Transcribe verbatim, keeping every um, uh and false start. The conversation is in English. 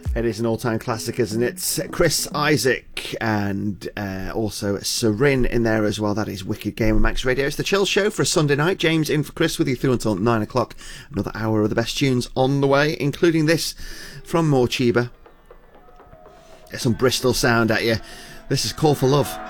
It is an all-time classic, isn't it? Chris Isaak and uh, also Serin in there as well. That is Wicked Game on Max Radio. It's the Chill Show for a Sunday night. James in for Chris with you through until nine o'clock. Another hour of the best tunes on the way, including this from Morcheeba. Get some Bristol sound at you. This is Call for Love.